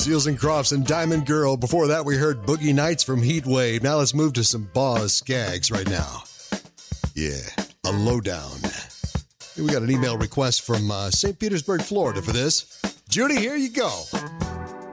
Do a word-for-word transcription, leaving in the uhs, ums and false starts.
Seals and Crofts and Diamond Girl. Before that, we heard Boogie Nights from Heat Wave. Now let's move to some Boz Skaggs right now. Yeah, a lowdown. We got an email request from uh, Saint Petersburg, Florida for this. Judy, here you go.